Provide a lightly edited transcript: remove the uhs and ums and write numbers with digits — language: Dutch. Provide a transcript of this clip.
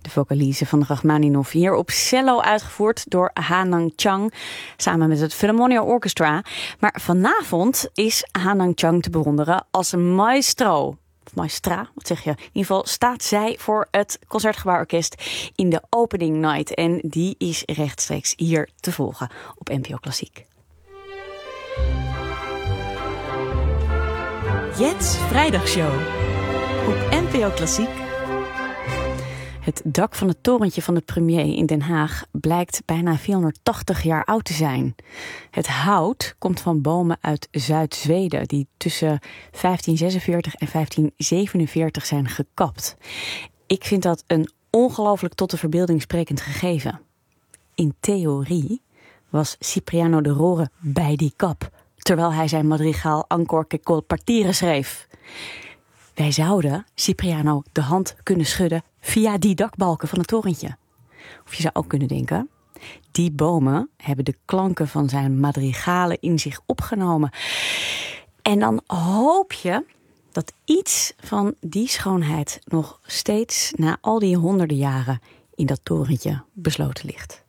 De vocalise van Rachmaninov, hier op cello uitgevoerd door Hanang Chang samen met het Philharmonia Orchestra. Maar vanavond is Hanang Chang te bewonderen als een maestro. Of maestra, wat zeg je? In ieder geval staat zij voor het Concertgebouworkest in de opening night. En die is rechtstreeks hier te volgen op NPO Klassiek. Jets Vrijdagshow op NPO Klassiek. Het dak van het torentje van de premier in Den Haag blijkt bijna 480 jaar oud te zijn. Het hout komt van bomen uit Zuid-Zweden die tussen 1546 en 1547 zijn gekapt. Ik vind dat een ongelooflijk tot de verbeelding sprekend gegeven. In theorie was Cipriano de Rore bij die kap, terwijl hij zijn madrigaal Ancor che col partire schreef. Wij zouden Cipriano de hand kunnen schudden via die dakbalken van het torentje. Of je zou ook kunnen denken, die bomen hebben de klanken van zijn madrigalen in zich opgenomen. En dan hoop je dat iets van die schoonheid nog steeds na al die honderden jaren in dat torentje besloten ligt.